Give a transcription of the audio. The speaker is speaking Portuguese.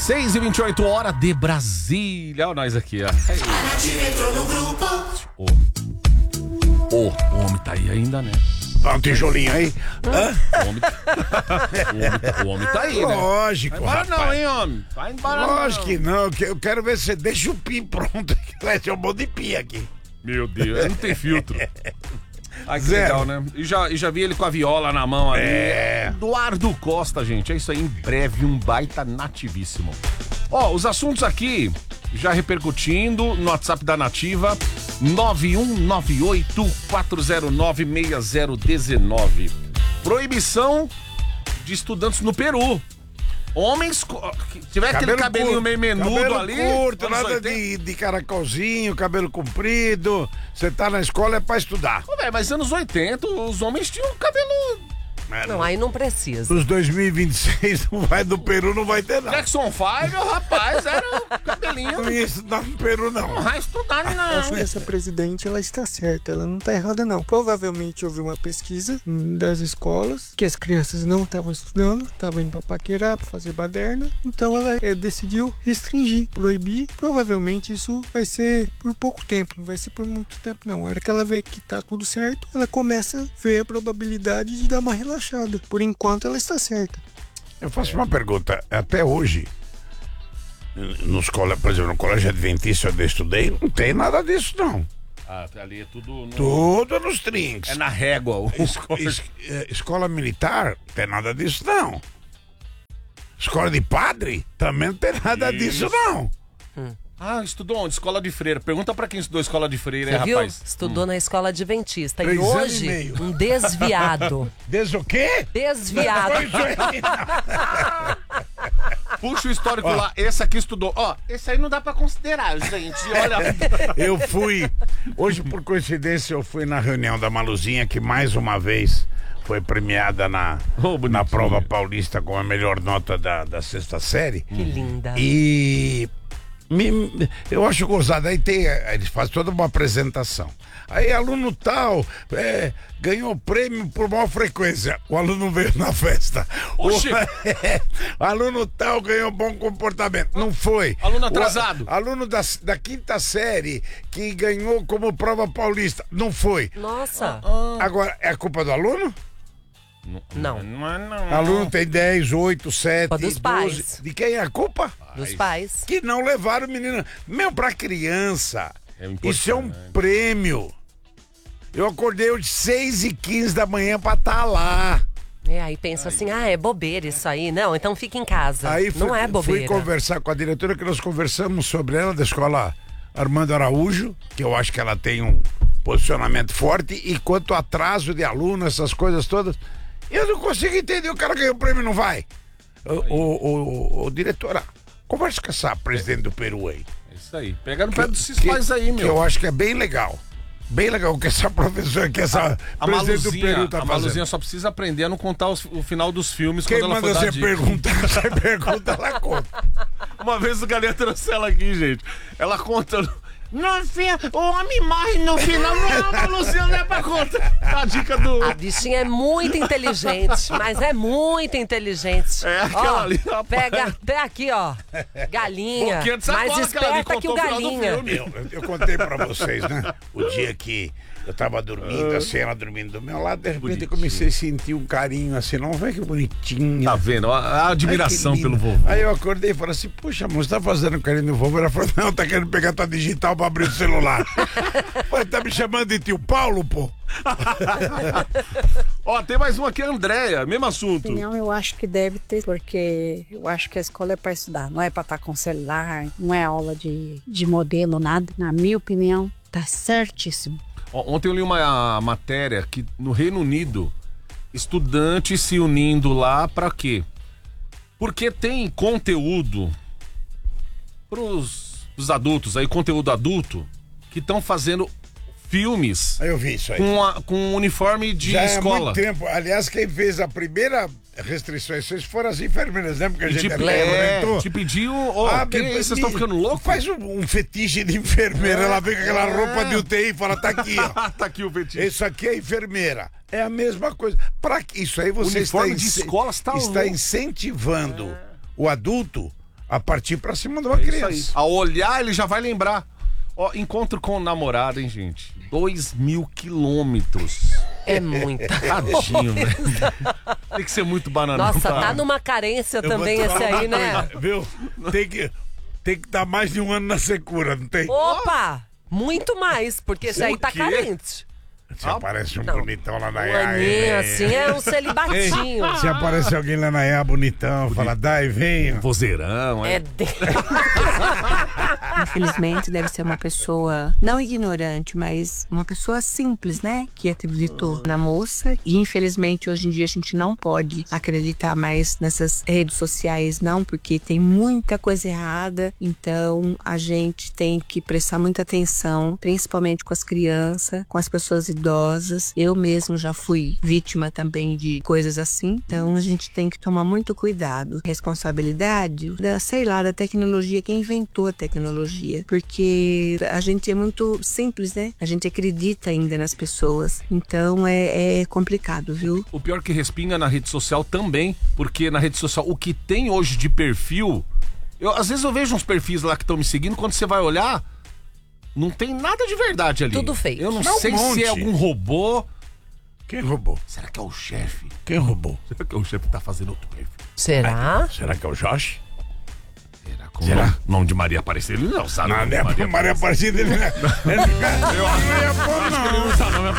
6h28, hora de Brasília. Olha nós aqui, ó. O homem tá aí ainda, né? Dá um tijolinho aí. O homem tá aí, né? Lógico, Vai embora rapaz. não, hein, homem? Vai embora Lógico que não. Eu quero ver se você deixa o pi pronto. Que vai ser um monte de pi aqui. Meu Deus, não tem filtro. Ai, que Zero. legal, né? E já vi ele com a viola na mão ali. Eduardo Costa, gente. É isso aí, em breve, um baita nativíssimo. Ó, os assuntos aqui, já repercutindo no WhatsApp da Nativa, 9198-409-6019. Proibição de estudantes no Peru. Homens, que tiver aquele cabelinho curto, meio menudo cabelo ali. curto, anos nada 80. de caracolzinho, cabelo comprido. Você tá na escola é pra estudar. Pô, velho, mas anos 80, os homens tinham cabelo. Não, aí não precisa. Nos 2026 não vai do Peru, não vai ter nada. Jackson 5, rapaz, era o cabelinho. Não ia estudar no Peru, não. Não vai estudar, Acho que não. essa presidente, ela está certa, ela não está errada não. Provavelmente houve uma pesquisa das escolas que as crianças não estavam estudando, estavam indo para paquerar, para fazer baderna, então ela decidiu restringir, proibir. Provavelmente isso vai ser por pouco tempo, não vai ser por muito tempo não. A hora que ela vê que tá tudo certo, ela começa a ver a probabilidade de dar uma relaxada. Por enquanto ela está certa. Eu faço uma pergunta. Até hoje, por exemplo, no colégio adventista onde eu estudei, não tem nada disso, não. Ah, ali é tudo. No... Tudo nos trinks. É na régua. Escola militar, não tem nada disso, não. Escola de padre, também não tem nada disso, não. Ah, estudou onde? Escola de freira. Pergunta pra quem estudou escola de freira, Você viu? rapaz. Estudou na escola adventista. 3 E anos hoje, e meio. um desviado. Desde o quê? Desviado. Puxa o histórico lá. Esse aqui estudou. Ó, esse aí não dá pra considerar, gente. Olha. Eu fui, hoje por coincidência, eu fui na reunião da Maluzinha, que mais uma vez foi premiada na prova paulista com a melhor nota da sexta série. Que linda. E eu acho gozado. Aí eles fazem toda uma apresentação. Aí aluno tal ganhou prêmio por maior frequência. O aluno veio na festa. Oxi. O aluno tal ganhou bom comportamento. Não foi. Aluno atrasado. Aluno da quinta série que ganhou como prova paulista. Não foi. Nossa. Agora, é a culpa do aluno? Não. O aluno tem 10, 8, 7, Culpa dos 12. pais. De quem é a culpa? Dos pais. Que não levaram o menino. Meu, pra criança, importante, isso é um né? prêmio. Eu acordei hoje 6h15 da manhã pra estar lá. Aí pensa assim, é bobeira isso aí. Não, então fica em casa. Aí não é fui bobeira. conversar com a diretora, que nós conversamos sobre ela, da escola Armando Araújo, que eu acho que ela tem um posicionamento forte, e quanto ao atraso de aluno, essas coisas todas, eu não consigo entender. O cara ganhou o prêmio e não vai. Ô, diretora, conversa com essa presidente do Peru aí. É isso aí. Pega no pé desses pais aí, Que meu. eu acho que é bem legal. Bem legal que essa professora, que essa presidente do Peru tá a fazendo. Maluzinha só precisa aprender a não contar o final dos filmes Quem quando ela for manda dar você dica. perguntar, você pergunta, ela conta. Uma vez o Galinha trouxe ela aqui, gente. Ela conta... No fim, o homem morre no final. Não, Maluzinha, não é pra contar. A dica do... A bichinha é muito inteligente, mas é muito inteligente. É aquela ali, rapaz. Pega até aqui, ó. Galinha. Boquinha de sacola Mais que ela me esperta que o contou no final do galinha. filme. Eu contei pra vocês, né? O dia que eu tava dormindo, assim, ela dormindo do meu lado, de repente eu comecei a sentir um carinho assim, não, vai que bonitinho. Tá vendo? A admiração Ai, que pelo lindo. vovô. Aí eu acordei e falei assim, puxa, amor, você tá fazendo carinho no vovô? Ela falou, não, tá querendo pegar tua digital pra abrir o celular. Falei, tá me chamando de tio Paulo, pô? Ó, tem mais uma aqui, a Andréia, mesmo assunto. Opinião, eu acho que deve ter, porque eu acho que a escola é para estudar, não é para estar com celular, não é aula de modelo, nada. Na minha opinião, tá certíssimo. Ó, ontem eu li uma matéria que no Reino Unido, estudantes se unindo lá pra quê? Porque tem conteúdo pros adultos aí, conteúdo adulto, que estão fazendo filmes Aí eu vi isso aí. com uniforme de Já escola. há muito tempo. Aliás, quem fez a primeira restrições foram as enfermeiras, né? Porque a gente Te pediu, que é isso? Vocês estão ficando loucos? Faz um fetiche de enfermeira, ela vem com aquela roupa de UTI e fala, tá aqui, ó. Tá aqui o fetiche. Isso aqui é enfermeira. É a mesma coisa. Isso aí você Uniforme de escola, você tá está louco. incentivando o adulto a partir pra cima de uma É isso criança. aí. A olhar, ele já vai lembrar. Ó, encontro com o namorado, hein, gente? 2.000 quilômetros. É muita. Tadinho, né? Tem que ser muito bananão. Nossa, pra- tá numa carência Eu vou também te esse falar aí, uma né? coisa, viu? Tem que dar mais de um ano na secura, não tem? Opa! Muito mais, porque esse aí tá quê? carente. Se aparece um não. bonitão lá na Um IA. aninho assim é um celibatinho. Se aparece alguém lá na IA bonitão, fala, dai, venha. Vozeirão, É de... Infelizmente, deve ser uma pessoa não ignorante, mas uma pessoa simples, né? Que acreditou na moça. E infelizmente, hoje em dia, a gente não pode acreditar mais nessas redes sociais, não, porque tem muita coisa errada. Então, a gente tem que prestar muita atenção, principalmente com as crianças, com as pessoas idosas. Eu mesmo já fui vítima também de coisas assim. Então, a gente tem que tomar muito cuidado. Responsabilidade da tecnologia, quem inventou a tecnologia. Porque a gente é muito simples, né? A gente acredita ainda nas pessoas. Então, é complicado, viu? O pior que respinga na rede social também, porque na rede social o que tem hoje de perfil, às vezes eu vejo uns perfis lá que estão me seguindo, quando você vai olhar, não tem nada de verdade ali. Tudo fake. Eu não Não, sei um se monte. é algum robô. Quem roubou? Será que é o chefe? Quem roubou? Será que é o chefe que tá fazendo outro perfil? Será? Será que é o Josh? Será? O nome de Maria Aparecida? Ele não sabe. o Não, nome não de é Maria Aparecida, ele não é. Ele não é bom, não. Ele não sabe o nome